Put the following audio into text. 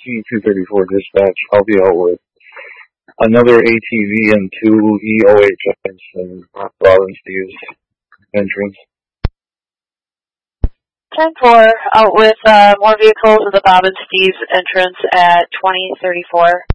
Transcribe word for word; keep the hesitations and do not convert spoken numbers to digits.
C two thirty-four dispatch. I'll be out with another A T V and two E O H Is in Robin Steve's entrance. ten four, out with uh, more vehicles at the Bob and Steve's entrance at twenty thirty-four.